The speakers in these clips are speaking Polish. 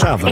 Warszawa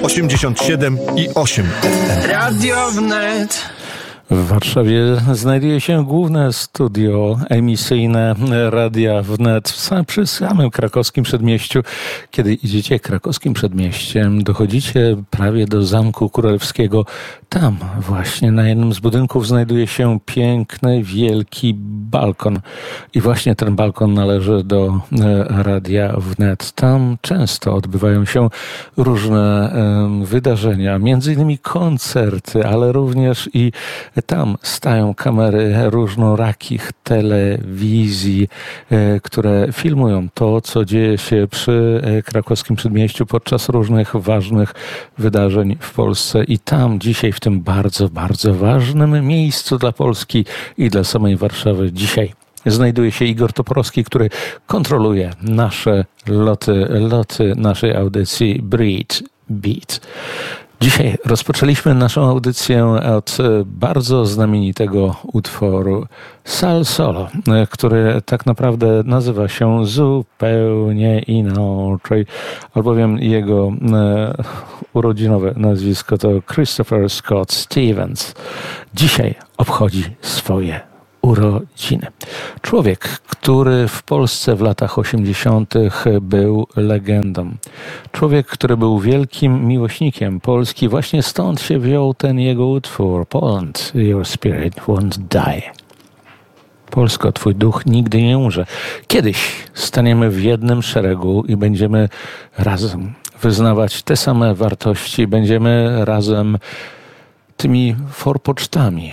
87,8 FM. Radio Wnet. W Warszawie znajduje się główne studio emisyjne Radia Wnet przy samym krakowskim przedmieściu. Kiedy idziecie krakowskim przedmieściem, dochodzicie prawie do Zamku Królewskiego. Tam właśnie na jednym z budynków znajduje się piękny, wielki balkon. I właśnie ten balkon należy do Radia Wnet. Tam często odbywają się różne wydarzenia, między innymi koncerty, ale również i tam stają kamery różnorakich telewizji, które filmują to, co dzieje się przy krakowskim przedmieściu podczas różnych ważnych wydarzeń w Polsce. I tam dzisiaj w tym bardzo, bardzo ważnym miejscu dla Polski i dla samej Warszawy dzisiaj znajduje się Igor Toporowski, który kontroluje nasze loty naszej audycji Bridge Beat. Dzisiaj rozpoczęliśmy naszą audycję od bardzo znamienitego utworu Sal Solo, który tak naprawdę nazywa się zupełnie inaczej, albowiem jego urodzinowe nazwisko to Christopher Scott Stevens. Dzisiaj obchodzi swoje urodziny. Człowiek, który w Polsce w latach 80. był legendą. Człowiek, który był wielkim miłośnikiem Polski. Właśnie stąd się wziął ten jego utwór Poland, Your Spirit Won't Die. Polsko, twój duch nigdy nie umrze. Kiedyś staniemy w jednym szeregu i będziemy razem wyznawać te same wartości. Będziemy razem tymi forpocztami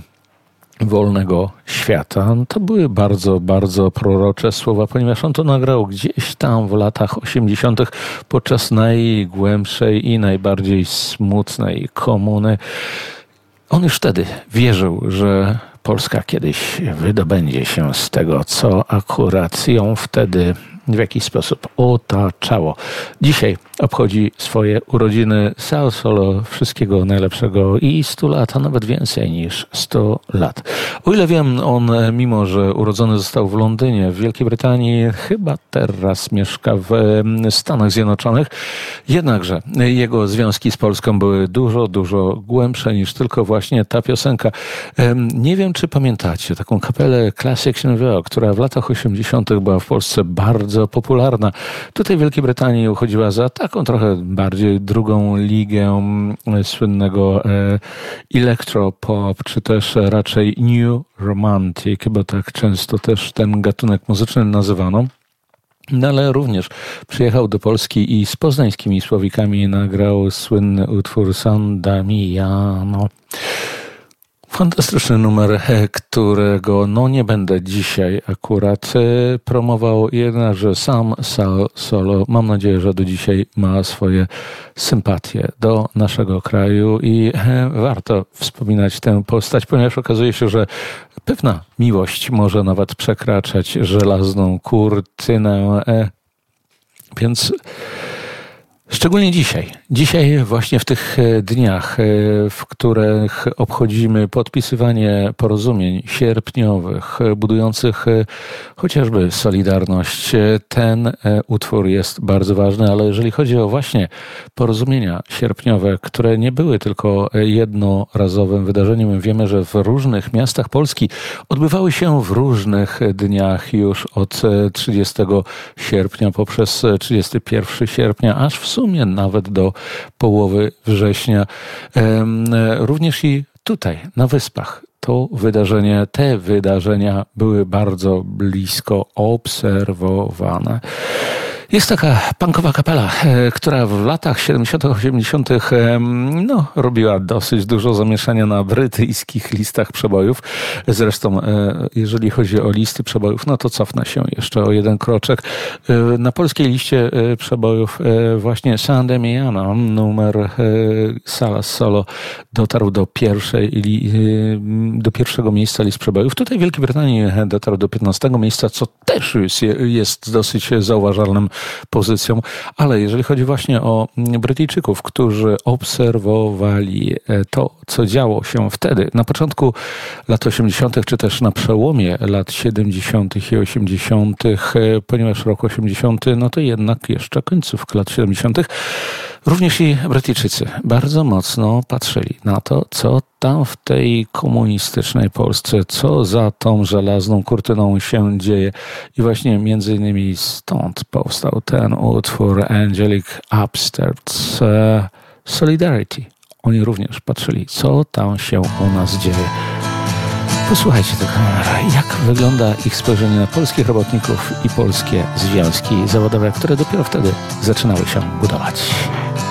wolnego świata. To były bardzo, bardzo prorocze słowa, ponieważ on to nagrał gdzieś tam w latach 80. podczas najgłębszej i najbardziej smutnej komuny. On już wtedy wierzył, że Polska kiedyś wydobędzie się z tego, co akurat ją wtedy w jakiś sposób otaczało. Dzisiaj obchodzi swoje urodziny Sal Solo. Wszystkiego najlepszego i 100 lat, a nawet więcej niż 100 lat. O ile wiem, on, mimo że urodzony został w Londynie, w Wielkiej Brytanii, chyba teraz mieszka w Stanach Zjednoczonych. Jednakże jego związki z Polską były dużo, dużo głębsze niż tylko właśnie ta piosenka. Nie wiem, czy pamiętacie taką kapelę Classics in Rock, która w latach 80. była w Polsce bardzo popularna. Tutaj w Wielkiej Brytanii uchodziła za taką trochę bardziej drugą ligę słynnego electropop, czy też raczej new romantic, bo tak często też ten gatunek muzyczny nazywano. No ale również przyjechał do Polski i z poznańskimi słowikami nagrał słynny utwór San Damiano. Fantastyczny numer, którego nie będę dzisiaj akurat promował, jednakże sam Sal Solo, mam nadzieję, że do dzisiaj ma swoje sympatie do naszego kraju i warto wspominać tę postać, ponieważ okazuje się, że pewna miłość może nawet przekraczać żelazną kurtynę, więc szczególnie dzisiaj właśnie w tych dniach, w których obchodzimy podpisywanie porozumień sierpniowych, budujących chociażby solidarność, ten utwór jest bardzo ważny, ale jeżeli chodzi o właśnie porozumienia sierpniowe, które nie były tylko jednorazowym wydarzeniem, wiemy, że w różnych miastach Polski odbywały się w różnych dniach już od 30 sierpnia poprzez 31 sierpnia, aż w sumie nawet do połowy września. Również i tutaj, na Wyspach, te wydarzenia były bardzo blisko obserwowane. Jest taka punkowa kapela, która w latach 70., 80. robiła dosyć dużo zamieszania na brytyjskich listach przebojów. Zresztą, jeżeli chodzi o listy przebojów, to cofnę się jeszcze o jeden kroczek. Na polskiej liście przebojów właśnie San Damiano, numer Sal Solo, dotarł do pierwszego miejsca list przebojów. Tutaj w Wielkiej Brytanii dotarł do 15 miejsca, co też jest dosyć zauważalnym pozycją, ale jeżeli chodzi właśnie o Brytyjczyków, którzy obserwowali to, co działo się wtedy, na początku lat 80., czy też na przełomie lat 70. i 80., ponieważ rok 80., to jednak jeszcze końcówka lat 70., Również i Brytyjczycy bardzo mocno patrzyli na to, co tam w tej komunistycznej Polsce, co za tą żelazną kurtyną się dzieje. I właśnie między innymi stąd powstał ten utwór Angelic Upstarts Solidarity. Oni również patrzyli, co tam się u nas dzieje. Posłuchajcie tego, jak wygląda ich spojrzenie na polskich robotników i polskie związki zawodowe, które dopiero wtedy zaczynały się budować.